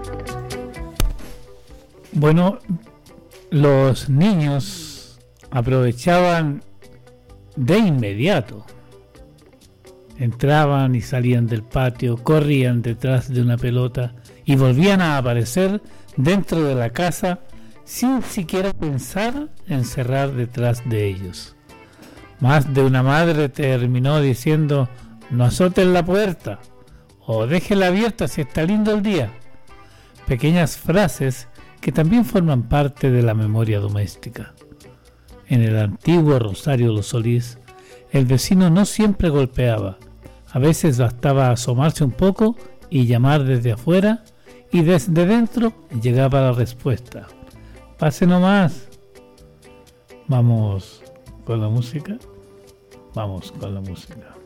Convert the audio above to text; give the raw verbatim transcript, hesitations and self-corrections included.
Bueno, los niños aprovechaban de inmediato. Entraban y salían del patio, corrían detrás de una pelota y volvían a aparecer dentro de la casa sin siquiera pensar en cerrar detrás de ellos. Más de una madre terminó diciendo: no azoten la puerta o déjenla abierta si está lindo el día. Pequeñas frases que también forman parte de la memoria doméstica. En el antiguo Rosario Los Solís, el vecino no siempre golpeaba. A veces bastaba asomarse un poco y llamar desde afuera, y desde dentro llegaba la respuesta: pase nomás. Vamos con la música. Vamos con la música.